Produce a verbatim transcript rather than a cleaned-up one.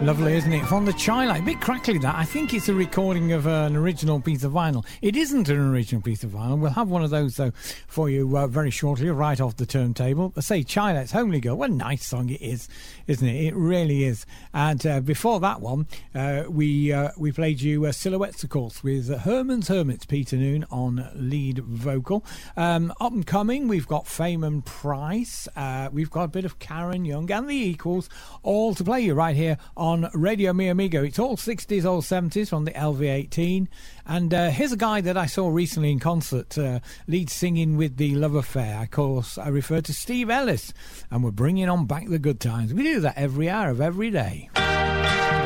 Lovely, isn't it? From the Chi-Lites. A bit crackly, that. I think it's a recording of uh, an original piece of vinyl. It isn't an original piece of vinyl. We'll have one of those, though, for you uh, very shortly, right off the turntable. I say Chi-Lites, Homely Girl. What a nice song it is, isn't it? It really is. And uh, before that one, uh, we uh, we played you uh, Silhouettes, of course, with uh, Herman's Hermits, Peter Noone on lead vocal. Um, up and coming, we've got Fame and Price. Uh, we've got a bit of Karen Young and the Equals, all to play you right here on on Radio Mi Amigo. It's all sixties, all seventies from the L V eighteen. And uh, here's a guy that I saw recently in concert, uh, lead singing with the Love Affair. Of course, I refer to Steve Ellis, and we're bringing on back the good times. We do that every hour of every day.